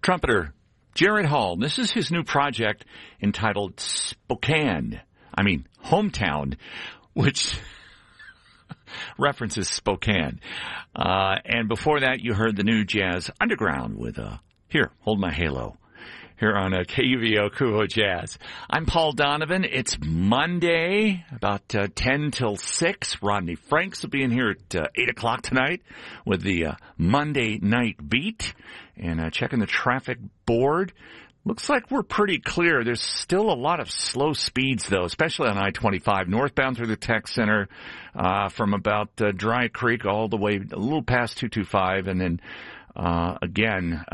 trumpeter Jared Hall. This is his new project entitled Hometown, which references Spokane. And before that, you heard the new Jazz Underground with Here, Hold My Halo, here on KUVO Kuho Jazz. I'm Paul Donovan. It's Monday, about 10 till 6. Rodney Franks will be in here at 8 o'clock tonight with the Monday Night Beat. And checking the traffic board. Looks like we're pretty clear. There's still a lot of slow speeds, though, especially on I-25, northbound through the Tech Center, from about Dry Creek all the way a little past 225, and then again